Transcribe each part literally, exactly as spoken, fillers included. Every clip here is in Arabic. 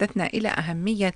تحدثنا إلى أهمية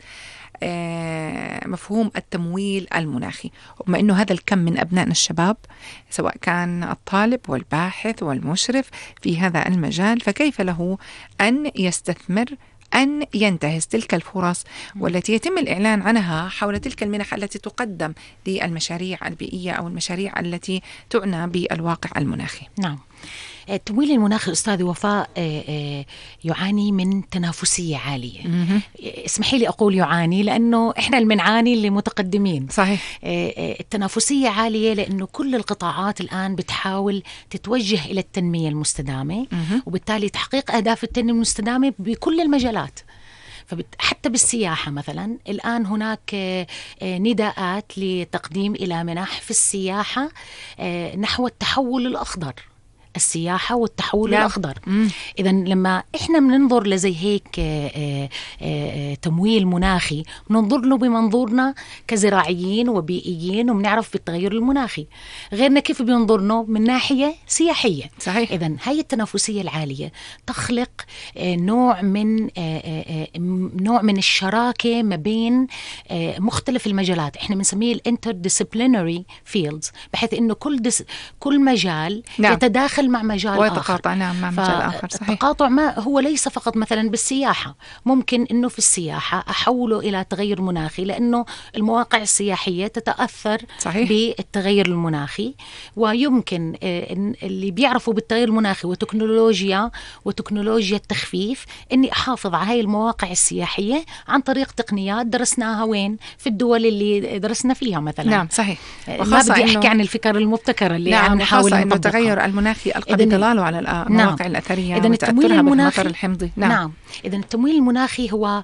مفهوم التمويل المناخي، وبما أنه هذا الكم من أبنائنا الشباب سواء كان الطالب والباحث والمشرف في هذا المجال، فكيف له أن يستثمر، أن ينتهز تلك الفرص والتي يتم الإعلان عنها حول تلك المنح التي تقدم للمشاريع البيئية أو المشاريع التي تعنى بالواقع المناخي. نعم. التمويل المناخي أستاذ وفاء يعاني من تنافسية عالية. اسمحي لي أقول يعاني لأنه إحنا المنعاني اللي متقدمين. صحيح. التنافسية عالية لأنه كل القطاعات الآن بتحاول تتوجه إلى التنمية المستدامة، وبالتالي تحقيق أهداف التنمية المستدامة بكل المجالات. حتى بالسياحة مثلا الآن هناك نداءات لتقديم إلى منح في السياحة نحو التحول الأخضر، السياحة والتحول لا. الأخضر. إذا لما إحنا بننظر لزي هيك آآ آآ تمويل مناخي بننظر له بمنظورنا كزراعيين وبيئيين وبنعرف بالتغير المناخي، غيرنا كيف بينظرنا من ناحية سياحية. صحيح. إذا هاي التنافسية العالية تخلق نوع من نوع من الشراكة ما بين مختلف المجالات، إحنا بنسميه الانترديسيبلينري فيلدز، بحيث إنه كل دس كل مجال نعم. يتداخل مع مجال ويتقاطع آخر. نعم مع مجال آخر. صحيح. التقاطع ما هو ليس فقط مثلا بالسياحة، ممكن إنه في السياحة أحوله إلى تغير مناخي، لأنه المواقع السياحية تتأثر صحيح. بالتغير المناخي، ويمكن اللي بيعرفوا بالتغير المناخي وتكنولوجيا وتكنولوجيا التخفيف إني أحافظ على هاي المواقع السياحية عن طريق تقنيات درسناها وين في الدول اللي درسنا فيها مثلا. نعم صحيح. ما بدي أحكي عن الفكر المبتكرة اللي نعم عم نحاول نطبقها. التغير المناخي ألقى بظلاله على المواقع نعم. الأثرية وتأثرها بالمطر الحمضي. نعم. نعم. إذن التمويل المناخي هو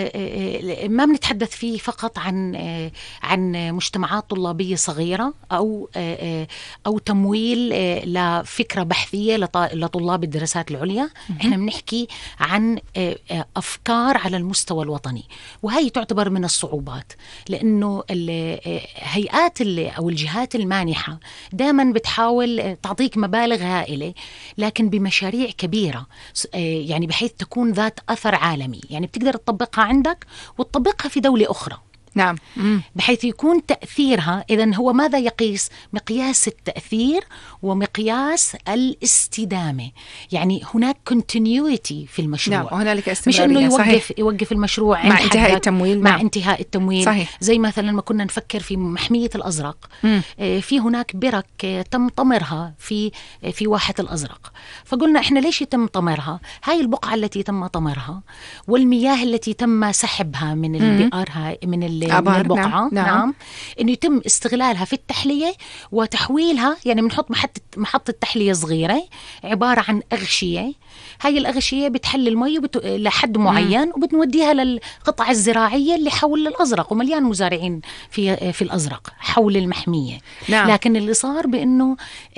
ما بنتحدث فيه فقط عن عن مجتمعات طلابية صغيرة أو أو تمويل لفكرة بحثية لطلاب الدراسات العليا. إحنا بنحكي عن أفكار على المستوى الوطني، وهي تعتبر من الصعوبات، لأنه الهيئات أو الجهات المانحة دائما بتحاول تعطيك مبالغ هائلة لكن بمشاريع كبيرة، يعني بحيث تكون ذات أثر عالمي، يعني بتقدر تطبقها عندك وتطبقها في دولة أخرى. نعم. مم. بحيث يكون تأثيرها، إذن هو ماذا يقيس؟ مقياس التأثير ومقياس الاستدامة، يعني هناك continuity في المشروع. نعم. وهنالك استمرارية. مش إنه يوقف صحيح. يوقف المشروع مع انتهاء التمويل. مع نعم. انتهاء التمويل. صحيح. زي مثلا ما كنا نفكر في محمية الأزرق، مم. في هناك برك تم طمرها في في واحة الأزرق، فقلنا إحنا ليش يتم طمرها؟ هاي البقعة التي تم طمرها والمياه التي تم سحبها من البئر هاي من البقعة. نعم. نعم. نعم. إنه يتم استغلالها في التحلية وتحويلها، يعني بنحط محطة محطة تحلية صغيرة عبارة عن أغشية، هاي الأغشية بتحل المي وبت... لحد معين مم. وبتوديها للقطع الزراعية اللي حول الأزرق، ومليان مزارعين في في الأزرق حول المحمية. نعم. لكن اللي صار بأنه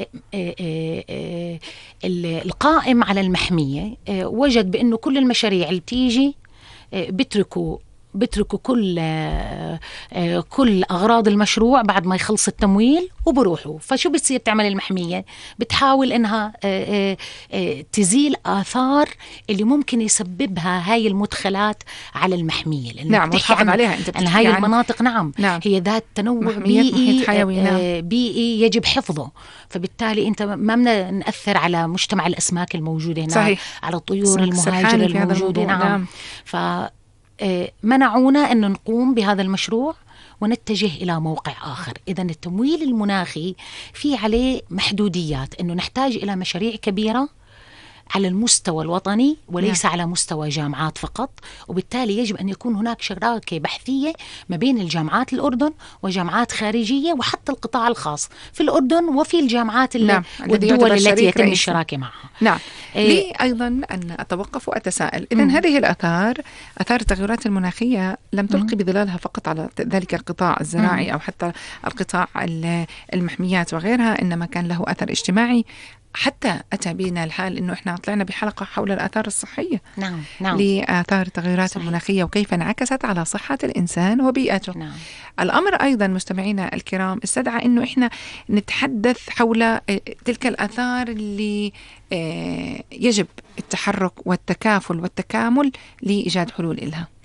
القائم على المحمية وجد بأنه كل المشاريع اللي بتيجي بتركوا بتركوا كل كل أغراض المشروع بعد ما يخلص التمويل وبروحوا. فشو بتصير تعمل المحمية؟ بتحاول إنها تزيل آثار اللي ممكن يسببها هاي المدخلات على المحمية. نعم. وتحافظ عليها. أنت أن هاي المناطق نعم. نعم هي ذات تنوع بيئي نعم. بيئي يجب حفظه، فبالتالي أنت ما بدنا نأثر على مجتمع الأسماك الموجودة هنا. صحيح. على الطيور المهاجرة الموجودة. نعم, نعم. ف منعونا أن نقوم بهذا المشروع ونتجه إلى موقع آخر. إذن التمويل المناخي في عليه محدوديات، أنه نحتاج إلى مشاريع كبيرة على المستوى الوطني وليس نعم. على مستوى جامعات فقط، وبالتالي يجب أن يكون هناك شراكة بحثية ما بين الجامعات الأردن وجامعات خارجية وحتى القطاع الخاص في الأردن وفي الجامعات نعم. والدول التي يتم الشراكة معها. نعم. إيه لي أيضا أن أتوقف وأتساءل، إذن هذه الآثار آثار التغيرات المناخية لم تلقي بظلالها فقط على ذلك القطاع الزراعي مم. أو حتى القطاع المحميات وغيرها، إنما كان له أثر اجتماعي، حتى أتى بنا الحال إنه إحنا طلعنا بحلقة حول الآثار الصحية نعم. نعم. لآثار التغيرات صحيح. المناخية وكيف انعكست على صحة الإنسان وبيئته. نعم. الأمر أيضا مستمعينا الكرام استدعى إنه إحنا نتحدث حول تلك الآثار اللي يجب التحرك والتكافل والتكامل لإيجاد حلول إلها.